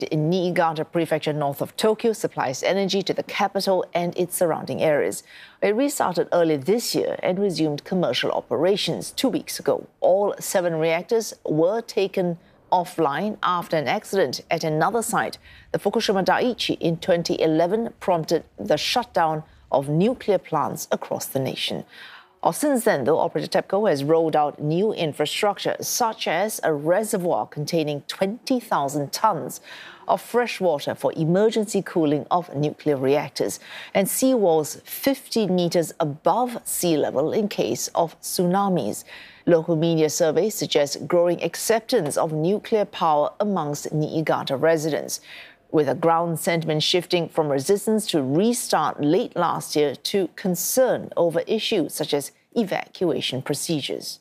in Niigata Prefecture north of Tokyo supplies energy to the capital and its surrounding areas. It restarted early this year and resumed commercial operations 2 weeks ago. All 7 reactors were taken offline after an accident at another site. The Fukushima Daiichi in 2011 prompted the shutdown of nuclear plants across the nation. Since then, though, operator TEPCO has rolled out new infrastructure, such as a reservoir containing 20,000 tons of fresh water for emergency cooling of nuclear reactors, and seawalls 50 meters above sea level in case of tsunamis. Local media surveys suggest growing acceptance of nuclear power amongst Niigata residents, with a ground sentiment shifting from resistance to restart late last year to concern over issues such as evacuation procedures.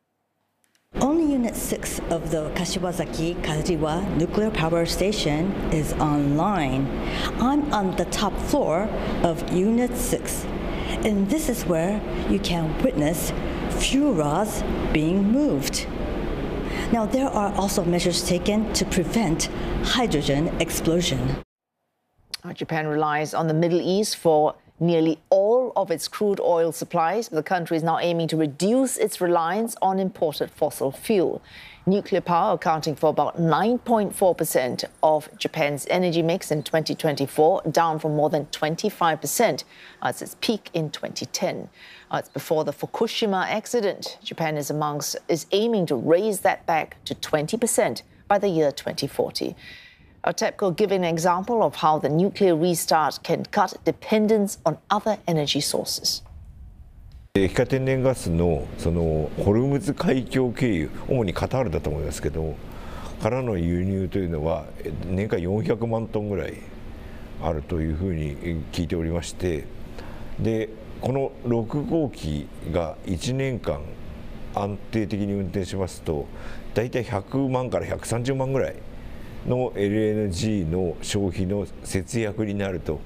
Only Unit 6 of the Kashiwazaki Kariwa nuclear power station is online. I'm on the top floor of Unit 6, and this is where you can witness fuel rods being moved. Now, there are also measures taken to prevent hydrogen explosion. Japan relies on the Middle East for nearly all of its crude oil supplies. The country is now aiming to reduce its reliance on imported fossil fuel. Nuclear power accounting for about 9.4% of Japan's energy mix in 2024, down from more than 25% at its peak in 2010. It's before the Fukushima accident. Japan is aiming to raise that back to 20% by the year 2040. TEPCO giving an example of how the nuclear restart can cut dependence on other energy sources. 液化天然ガスのホルムズ海峡経由、主にカタールだと思いますけど、からの輸入というのは年間400万トンぐらいあるというふうに聞いておりまして、でこの6号機が1年間安定的に運転しますと、だいたい100万から130万ぐらいの LNG の消費の節約になると。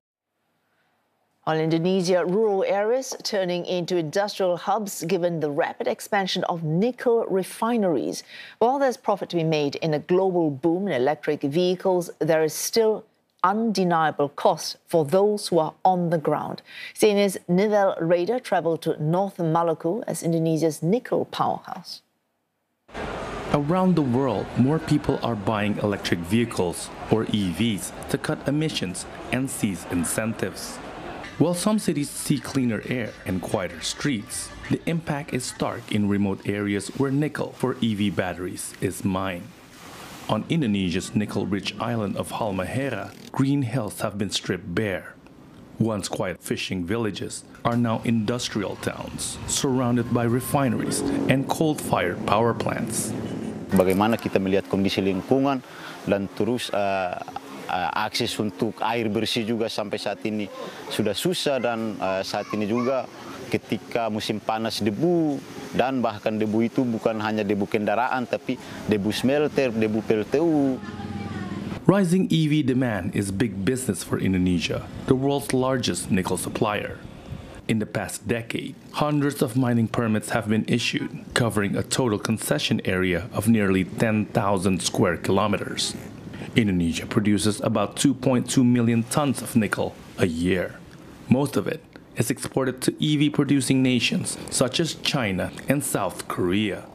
While Indonesia, rural areas turning into industrial hubs given the rapid expansion of nickel refineries. While there's profit to be made in a global boom in electric vehicles, there is still undeniable cost for those who are on the ground. CNA's Nivel Raider traveled to North Maluku as Indonesia's nickel powerhouse. Around the world, more people are buying electric vehicles, or EVs, to cut emissions and seize incentives. While some cities see cleaner air and quieter streets, the impact is stark in remote areas where nickel for EV batteries is mined. On Indonesia's nickel-rich island of Halmahera, green hills have been stripped bare. Once quiet fishing villages are now industrial towns, surrounded by refineries and coal-fired power plants. Bagaimana kita melihat kondisi lingkungan dan terus akses untuk air bersih juga sampai saat ini sudah susah, dan saat ini juga ketika musim panas debu, dan bahkan debu itu bukan hanya debu kendaraan tapi debu smelter, debu PLTU. Rising EV demand is big business for Indonesia, the world's largest nickel supplier. In the past decade, hundreds of mining permits have been issued, covering a total concession area of nearly 10,000 square kilometers. Indonesia produces about 2.2 million tons of nickel a year. Most of it is exported to EV-producing nations such as China and South Korea.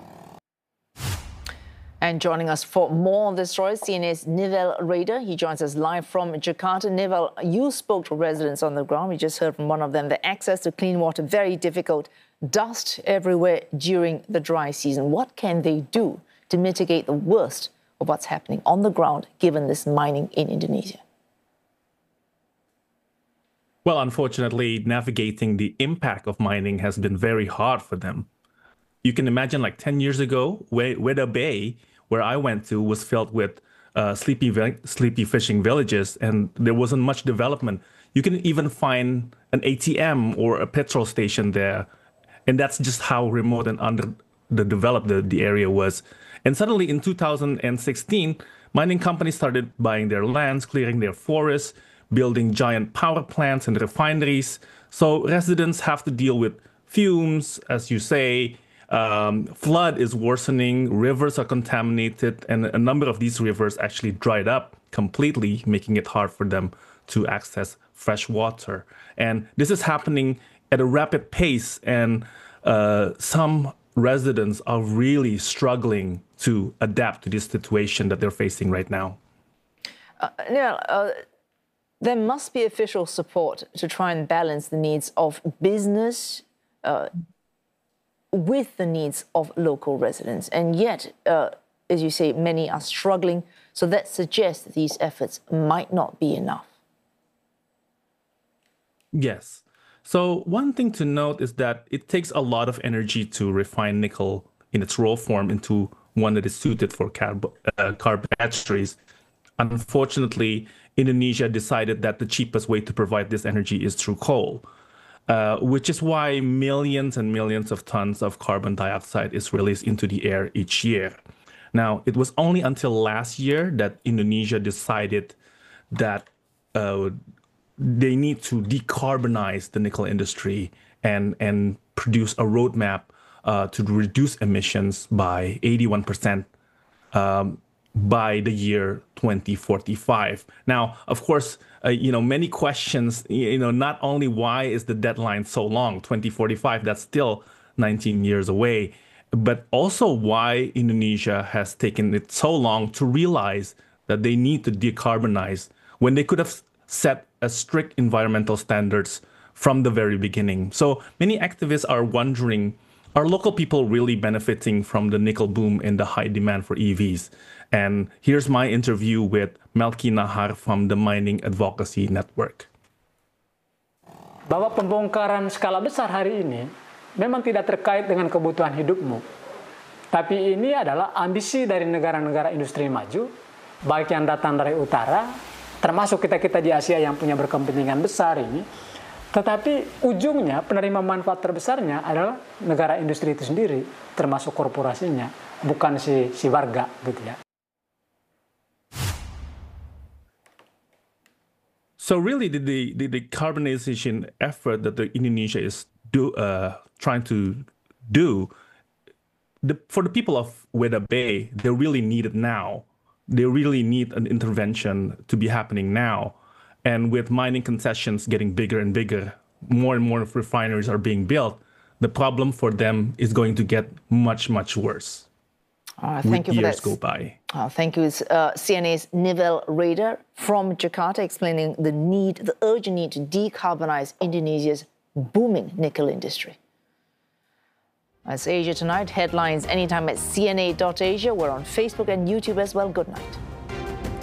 And joining us for more on this story, CNA's Nivel Raider. He joins us live from Jakarta. Nivel, you spoke to residents on the ground. We just heard from one of them. The access to clean water, very difficult. Dust everywhere during the dry season. What can they do to mitigate the worst of what's happening on the ground, given this mining in Indonesia? Well, unfortunately, navigating the impact of mining has been very hard for them. You can imagine, like 10 years ago, Weda Bay, where I went to, was filled with sleepy fishing villages, and there wasn't much development. You can even find an ATM or a petrol station there, and that's just how remote and underdeveloped the area was. And suddenly, in 2016, mining companies started buying their lands, clearing their forests, building giant power plants and refineries. So residents have to deal with fumes, as you say. Flood is worsening, rivers are contaminated, and a number of these rivers actually dried up completely, making it hard for them to access fresh water. And this is happening at a rapid pace, and some residents are really struggling to adapt to this situation that they're facing right now. There must be official support to try and balance the needs of business with the needs of local residents. And yet, as you say, many are struggling. So that suggests that these efforts might not be enough. Yes. So one thing to note is that it takes a lot of energy to refine nickel in its raw form into one that is suited for car batteries. Unfortunately, Indonesia decided that the cheapest way to provide this energy is through coal, which is why millions and millions of tons of carbon dioxide is released into the air each year. Now, it was only until last year that Indonesia decided that they need to decarbonize the nickel industry and produce a roadmap to reduce emissions by 81% by the year 2045. Now, of course, many questions, not only why is the deadline so long, 2045, that's still 19 years away, but also why Indonesia has taken it so long to realize that they need to decarbonize when they could have set a strict environmental standards from the very beginning. So many activists are wondering, are local people really benefiting from the nickel boom and the high demand for EVs? And here's my interview with Melki Nahar from the Mining Advocacy Network. Bahwa pembongkaran skala besar hari ini memang tidak terkait dengan kebutuhan hidupmu. Tapi ini adalah ambisi dari negara-negara industri maju, baik yang datang dari utara, termasuk kita-kita di Asia yang punya berkepentingan besar ini. Tetapi ujungnya penerima manfaat terbesarnya adalah negara industri itu sendiri, termasuk korporasinya, bukan si warga gitu ya. So really, the decarbonization effort that Indonesia is trying to do, for the people of Weda Bay, they really need it now. They really need an intervention to be happening now. And with mining concessions getting bigger and bigger, more and more refineries are being built, the problem for them is going to get much, much worse. Thank you for that. Years go by. Thank you. CNA's Nivel Rader from Jakarta explaining the urgent need to decarbonize Indonesia's booming nickel industry. That's Asia Tonight. Headlines anytime at cna.asia. We're on Facebook and YouTube as well. Good night.